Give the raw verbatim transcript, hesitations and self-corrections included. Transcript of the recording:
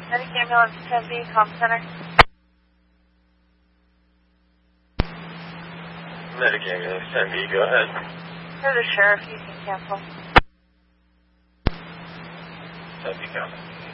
Medic ambulance ten B, comm center. Medic ambulance ten B, go ahead. For the sheriff, you can cancel. ten B, cancel.